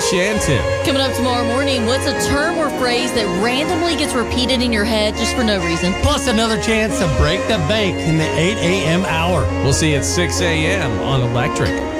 Shannon. Coming up tomorrow morning, what's a term or phrase that randomly gets repeated in your head just for no reason? Plus another chance to break the bank in the 8 a.m. hour. We'll see you at 6 a.m. on Electric.